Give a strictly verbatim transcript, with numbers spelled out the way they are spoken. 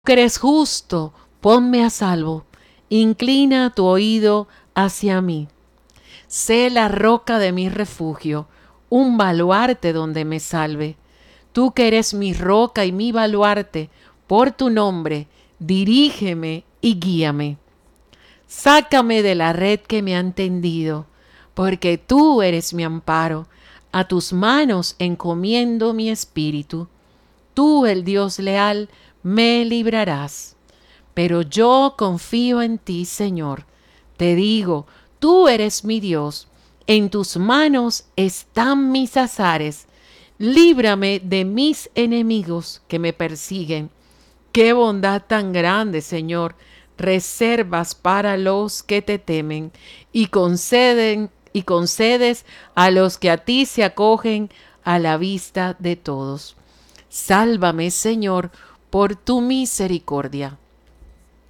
que eres justo, ponme a salvo. Inclina tu oído hacia mí. Sé la roca de mi refugio, un baluarte donde me salve. Tú que eres mi roca y mi baluarte, por tu nombre, dirígeme y guíame. Sácame de la red que me han tendido, porque tú eres mi amparo. A tus manos encomiendo mi espíritu. Tú, el Dios leal, me librarás. Pero yo confío en ti, Señor. Te digo, tú eres mi Dios. En tus manos están mis azares. Líbrame de mis enemigos que me persiguen. Qué bondad tan grande, Señor, reservas para los que te temen y conceden y concedes a los que a ti se acogen a la vista de todos. Sálvame, Señor, por tu misericordia.